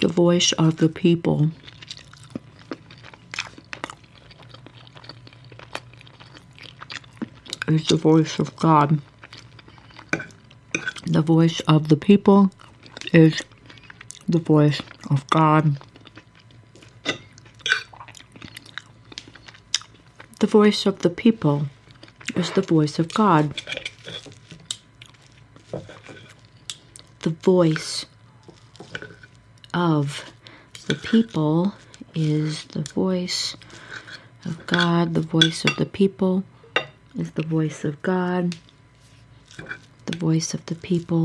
The voice of the people is the voice of God. The voice of the people is the voice of God. The voice of the people is the voice of God. The voice of the people is the voice of God. The voice of the people is the voice of God. The voice of the people